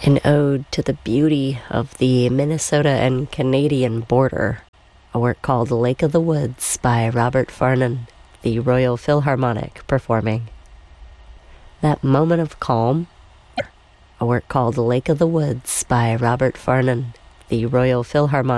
An ode to the beauty of the Minnesota and Canadian border, a work called Lake of the Woods by Robert Farnon, the Royal Philharmonic performing. That moment of calm, a work called Lake of the Woods by Robert Farnon, the Royal Philharmonic